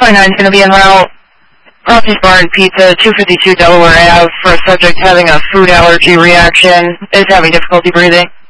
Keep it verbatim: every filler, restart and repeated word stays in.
twenty-nine is going to be en route. Rocky's Bar and Pizza, two fifty-two Delaware Avenue, for a subject having a food allergy reaction, is having difficulty breathing.